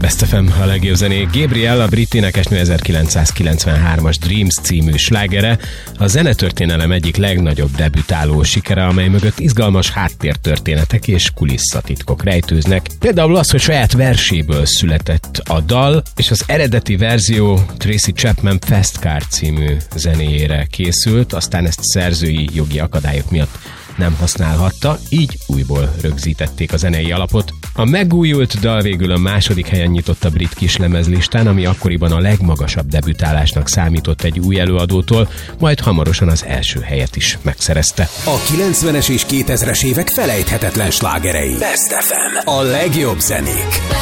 Best FM, a legjobb zenék. Gabriel, a brit énekesnő 1993-as Dreams című slágere, a zenetörténelem egyik legnagyobb debütáló sikere, amely mögött izgalmas háttértörténetek és kulisszatitkok rejtőznek. Például az, hogy saját verséből született a dal, és az eredeti verzió Tracy Chapman Fast Car című zenéjére készült, aztán ezt szerzői jogi akadályok miatt nem használhatta, így újból rögzítették a zenei alapot. A megújult dal végül a második helyen nyitott a brit kislemezlistán, ami akkoriban a legmagasabb debütálásnak számított egy új előadótól, majd hamarosan az első helyet is megszerezte. A 90-es és 2000-es évek felejthetetlen slágerei. Best FM. A legjobb zenék.